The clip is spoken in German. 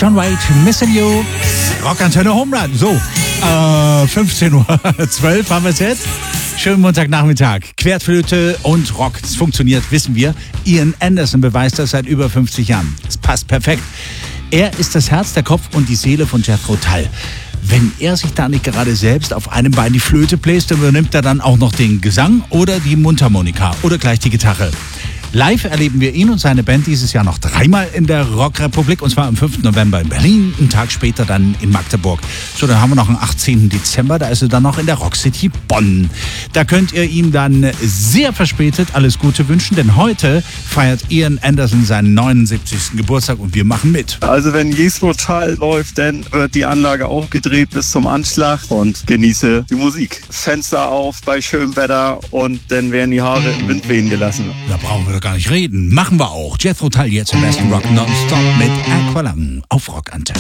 John White, Missing You, Rockantenne Home Run. So, 15:12 Uhr haben wir es jetzt. Schönen Montagnachmittag. Querflöte und Rock. Das funktioniert, wissen wir. Ian Anderson beweist das seit über 50 Jahren. Es passt perfekt. Er ist das Herz, der Kopf und die Seele von Jethro Tull. Wenn er sich da nicht gerade selbst auf einem Bein die Flöte bläst, übernimmt er dann auch noch den Gesang oder die Mundharmonika oder gleich die Gitarre. Live erleben wir ihn und seine Band dieses Jahr noch 3-mal in der Rockrepublik, und zwar am 5. November in Berlin, einen Tag später dann in Magdeburg. So, dann haben wir noch am 18. Dezember, da ist er dann noch in der Rockcity Bonn. Da könnt ihr ihm dann sehr verspätet alles Gute wünschen, denn heute feiert Ian Anderson seinen 79. Geburtstag und wir machen mit. Also wenn Jethro Tull läuft, dann wird die Anlage aufgedreht bis zum Anschlag und genieße die Musik. Fenster auf bei schönem Wetter und dann werden die Haare im Wind wehen gelassen. Da brauchen wir gar nicht reden. Machen wir auch. Jethro Tull jetzt im ersten Rock Nonstop mit Aqualung auf Rockantenne.